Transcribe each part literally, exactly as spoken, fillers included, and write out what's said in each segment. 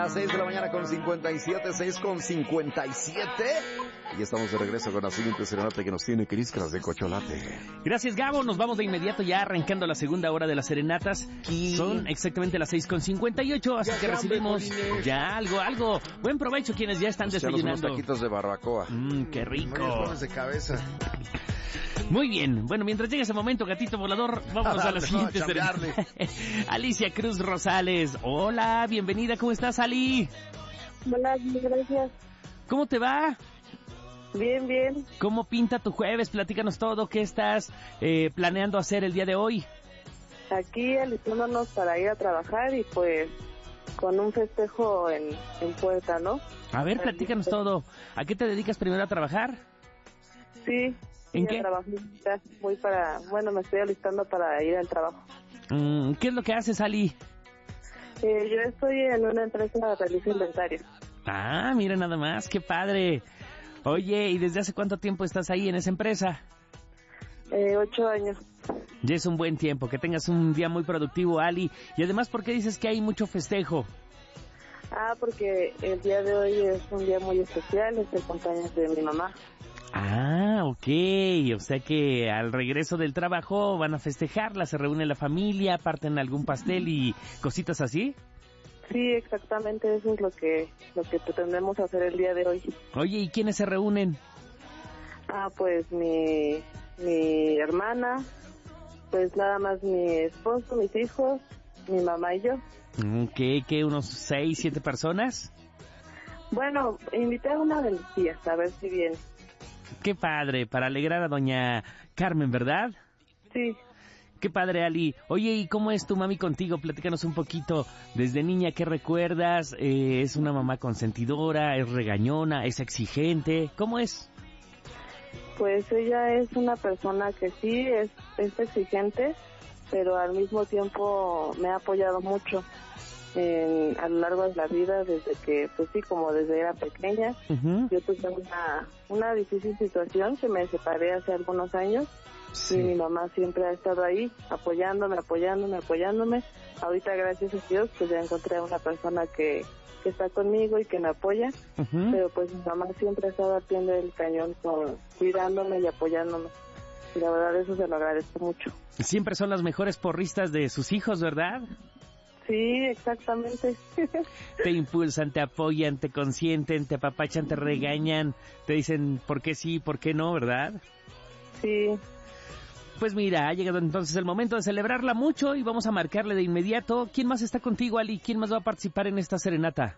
A seis de la mañana con cincuenta y siete, seis con cincuenta y siete. Y estamos de regreso con la siguiente serenata que nos tiene Criscras de Cocholate. Gracias, Gabo. Nos vamos de inmediato ya arrancando la segunda hora de las serenatas. ¿Qué? Son exactamente las seis con cincuenta y ocho, así Ya que hambre, recibimos Polines. ya algo, algo. Buen provecho quienes ya están Echamos unos desayunando. taquitos de barbacoa. Mmm, qué rico. de cabeza. Muy bien. Bueno, mientras llega ese momento, gatito volador, vámonos a la No, siguiente chambearle. serenata. Alicia Cruz Rosales. Hola, bienvenida. ¿Cómo estás, Ali? Hola, gracias. ¿Cómo te va? Bien, bien. ¿Cómo pinta tu jueves? Platícanos todo. ¿Qué estás eh, planeando hacer el día de hoy? Aquí alistándonos para ir a trabajar y pues con un festejo en, en puerta, ¿no? A ver, platícanos todo. ¿A qué te dedicas primero a trabajar? Sí. ¿En sí, qué? a trabajar. Ya voy para, bueno, me estoy alistando para ir al trabajo. Mm, ¿Qué es lo que haces, Ali? Eh, yo estoy en una empresa de realizo inventario. Ah, mira nada más, qué padre. Oye, ¿y desde hace cuánto tiempo estás ahí en esa empresa? Eh, ocho años. Ya es un buen tiempo, que tengas un día muy productivo, Ali. Y además, ¿por qué dices que hay mucho festejo? Ah, porque el día de hoy es un día muy especial, es el cumpleaños de mi mamá. Ah, ok. O sea que al regreso del trabajo van a festejarla, se reúne la familia, parten algún pastel y cositas así. Sí, exactamente, eso es lo que lo que pretendemos hacer el día de hoy. Oye, ¿y quiénes se reúnen? Ah, pues mi, mi hermana, pues nada más mi esposo, mis hijos, mi mamá y yo. ¿Qué, qué, unos seis, siete personas? Bueno, invité a una de mis tías, a ver si viene. Qué padre, para alegrar a doña Carmen, ¿verdad? Sí, Qué padre, Ali. Oye, ¿y cómo es tu mami contigo? Platícanos un poquito. Desde niña, ¿qué recuerdas? Eh, ¿Es una mamá consentidora? ¿Es regañona? ¿Es exigente? ¿Cómo es? pues ella es una persona que sí es, es exigente, pero al mismo tiempo me ha apoyado mucho en, a lo largo de la vida, desde que, pues sí, como desde era pequeña. Uh-huh. Yo tuve una, una difícil situación que me separé hace algunos años. Sí. Y mi mamá siempre ha estado ahí, apoyándome, apoyándome, apoyándome. Ahorita, gracias a Dios, pues ya encontré a una persona que, que está conmigo y que me apoya. Uh-huh. Pero pues mi mamá siempre ha estado al pie del cañón, con, cuidándome y apoyándome. Y la verdad, eso se lo agradezco mucho. Siempre son las mejores porristas de sus hijos, ¿verdad? Sí, exactamente. Te impulsan, te apoyan, te consienten, te apapachan, te regañan, te dicen por qué sí, por qué no, ¿verdad? Sí. Pues mira, ha llegado entonces el momento de celebrarla mucho y vamos a marcarle de inmediato. ¿Quién más está contigo, Ali? ¿Quién más va a participar en esta serenata?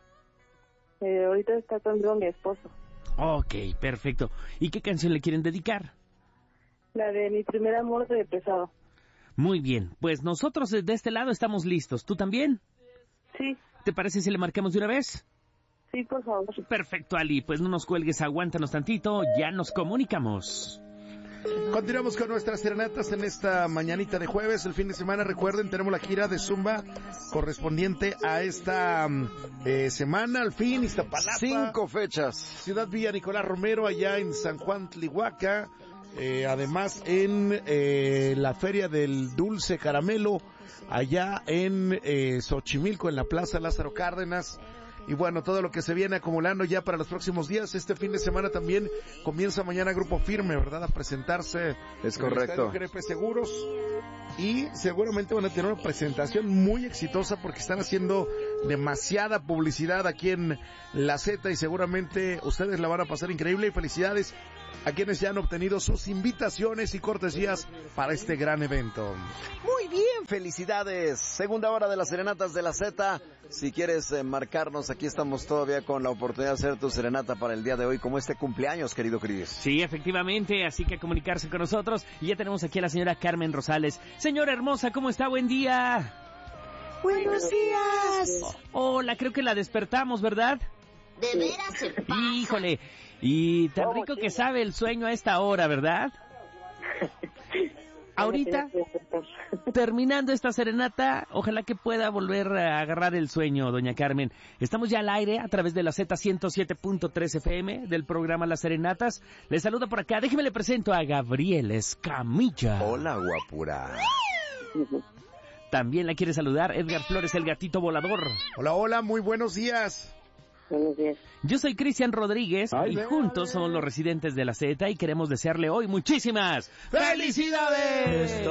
Eh, ahorita está conmigo mi esposo. Ok, perfecto. ¿Y qué canción le quieren dedicar? La de Mi Primer Amor de Pesado. Muy bien, pues nosotros desde este lado estamos listos. ¿Tú también? Sí, ¿Te parece si le marcamos de una vez? sí, por favor. Perfecto, Ali. Pues no nos cuelgues, aguántanos tantito. Ya nos comunicamos. Continuamos con nuestras serenatas en esta mañanita de jueves. El fin de semana, recuerden, tenemos la gira de Zumba correspondiente a esta eh, semana. Al fin, Iztapalapa. Cinco fechas. Ciudad Villa Nicolás Romero, allá en San Juan Tlihuaca. Eh, además en eh, la Feria del Dulce Caramelo, allá en eh, Xochimilco, en la Plaza Lázaro Cárdenas. Y bueno, todo lo que se viene acumulando ya para los próximos días. Este fin de semana también comienza mañana Grupo Firme, ¿verdad? A presentarse. Es en el correcto. Estadio G N P Seguros. Y seguramente van a tener una presentación muy exitosa porque están haciendo demasiada publicidad aquí en La Z y seguramente ustedes la van a pasar increíble. Y felicidades a quienes ya han obtenido sus invitaciones y cortesías para este gran evento. Muy bien, felicidades. Segunda hora de las serenatas de la Z. Si quieres eh, marcarnos, aquí estamos todavía con la oportunidad de hacer tu serenata para el día de hoy, como este cumpleaños, querido Cris. Sí, efectivamente, así que a comunicarse con nosotros. Y ya tenemos aquí a la señora Carmen Rosales. Señora hermosa, ¿cómo está? Buen día. Buenos días. Oh, hola, creo que la despertamos, ¿verdad? De veras se pasa. Híjole, y tan Oh, rico sí. que sabe el sueño a esta hora, ¿verdad? Ahorita, terminando esta serenata, ojalá que pueda volver a agarrar el sueño, doña Carmen. Estamos ya al aire a través de la Z ciento siete punto tres F M del programa Las Serenatas. Les saluda por acá, déjeme le presento a Gabriel Escamilla. Hola, guapura. También la quiere saludar Edgar Flores, el gatito volador. Hola, hola, muy buenos días. Buenos días. Yo soy Cristian Rodríguez Ay, y ve, juntos ve. somos los residentes de la Z y queremos desearle hoy muchísimas felicidades.